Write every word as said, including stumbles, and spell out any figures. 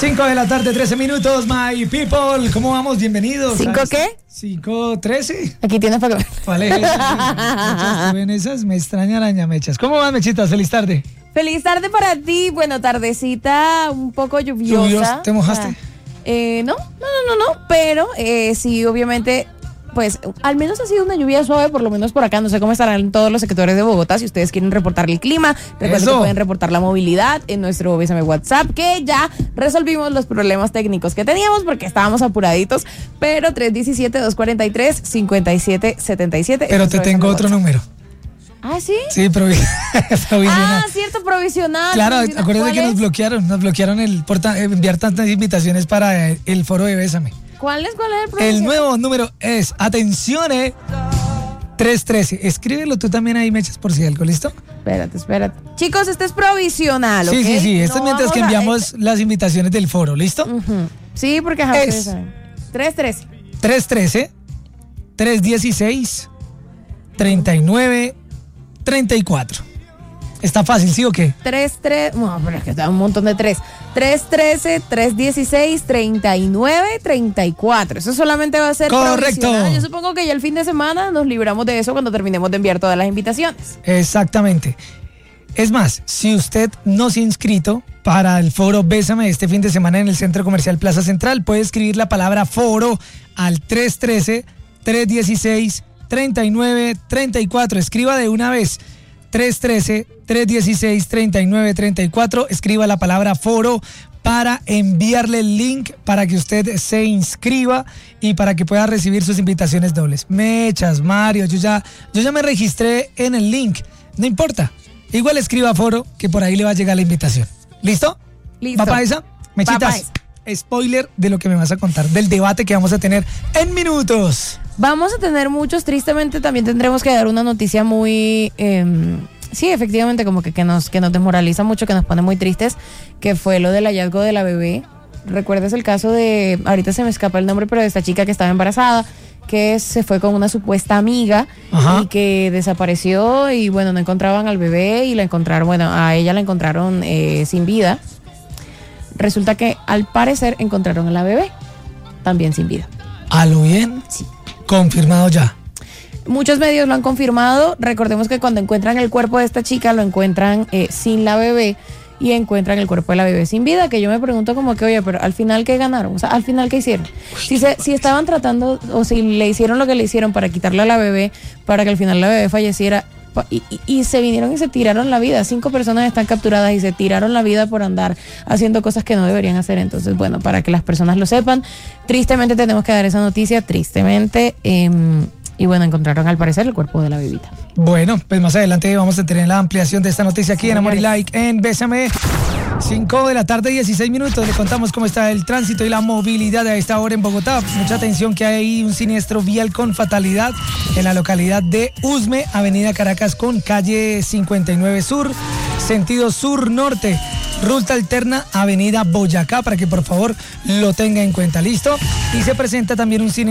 cinco de la tarde, trece minutos, my people. ¿Cómo vamos? Bienvenidos. ¿cinco qué? cinco trece. Aquí tienes para que... Vale. Mechas, en esas me extraña araña, Mechas. ¿Cómo van, Mechitas? Feliz tarde. Feliz tarde para ti. Bueno, tardecita un poco lluviosa. ¿Lluviosa? ¿Te mojaste? Ah, eh, no, no, no, no, no. Pero eh, sí, obviamente... Pues al menos ha sido una lluvia suave, por lo menos por acá. No sé cómo estarán en todos los sectores de Bogotá. Si ustedes quieren reportar el clima, recuerden Eso. que pueden reportar la movilidad en nuestro Bésame WhatsApp, que ya resolvimos los problemas técnicos que teníamos porque estábamos apuraditos. Pero tres uno siete, dos cuatro tres, cinco siete siete siete. Pero te tengo otro número. ¿Ah, sí? Sí, provi provisional. Ah, cierto, provisional. Claro, provisional. acuérdate ¿Cuál que es? nos bloquearon. Nos bloquearon el por ta- enviar tantas invitaciones para eh, el foro de Bésame. ¿Cuál es? ¿Cuál es el provisional? El nuevo número es, atención, eh, tres trece. Escríbelo tú también ahí, Mechas, por si algo, ¿listo? Espérate, espérate. Chicos, este es provisional, ¿ok? Sí, sí, sí. Esto es No mientras que vamos a- enviamos las invitaciones del foro, ¿listo? Ujú. Sí, porque ajá, Es- ustedes saben. tres trece. tres trece, tres dieciséis, treinta y nueve, treinta y cuatro. ¿Está fácil, sí o qué? tres tres. No, pero es que está un montón de tres. tres trece, tres dieciséis, treinta y nueve, treinta y cuatro. Eso solamente va a ser Correcto. provisional. Yo supongo que ya el fin de semana nos libramos de eso cuando terminemos de enviar todas las invitaciones. Exactamente. Es más, si usted no se ha inscrito para el foro Bésame este fin de semana en el Centro Comercial Plaza Central, puede escribir la palabra foro al tres trece, tres dieciséis, treinta y nueve, treinta y cuatro. Escriba de una vez. tres trece, tres dieciséis, treinta y nueve, treinta y cuatro. Escriba la palabra foro para enviarle el link para que usted se inscriba y para que pueda recibir sus invitaciones dobles. Mechas, Mario, yo ya, yo ya me registré en el link. No importa. Igual escriba foro que por ahí le va a llegar la invitación. ¿Listo? Listo. ¿Va para esa? Mechitas, Pa' esa. spoiler de lo que me vas a contar, del debate que vamos a tener en minutos. Vamos a tener muchos, tristemente también tendremos que dar una noticia muy, eh, sí, efectivamente, como que, que, nos, que nos desmoraliza mucho, que nos pone muy tristes, que fue lo del hallazgo de la bebé. ¿Recuerdas el caso de, ahorita se me escapa el nombre, pero de esta chica que estaba embarazada, que se fue con una supuesta amiga? Ajá. Y que desapareció y bueno, no encontraban al bebé y la encontraron, bueno, a ella la encontraron eh, sin vida. Resulta que al parecer encontraron a la bebé también sin vida. ¿A lo bien? Sí. Confirmado ya. Muchos medios lo han confirmado. Recordemos que cuando encuentran el cuerpo de esta chica, lo encuentran eh, sin la bebé y encuentran el cuerpo de la bebé sin vida. Que yo me pregunto como que, oye, pero al final, ¿qué ganaron? O sea, al final, ¿qué hicieron? Si, se, si estaban tratando o si le hicieron lo que le hicieron para quitarle a la bebé, para que al final la bebé falleciera, pa- y, y, y se vinieron y se tiraron la vida. Cinco personas están capturadas y se tiraron la vida por andar haciendo cosas que no deberían hacer. Entonces, bueno, para que las personas lo sepan, tristemente tenemos que dar esa noticia, tristemente. Eh, y bueno, encontraron al parecer el cuerpo de la bebita. Bueno, pues más adelante vamos a tener la ampliación de esta noticia aquí en Amor y Like en Bésame. cinco de la tarde, dieciséis minutos. Le contamos cómo está el tránsito y la movilidad a esta hora en Bogotá. Mucha atención que hay un siniestro vial con fatalidad en la localidad de Usme, Avenida Caracas con calle cincuenta y nueve Sur, sentido sur-norte. Ruta alterna, Avenida Boyacá, para que por favor lo tenga en cuenta. ¿Listo? Y se presenta también un siniestro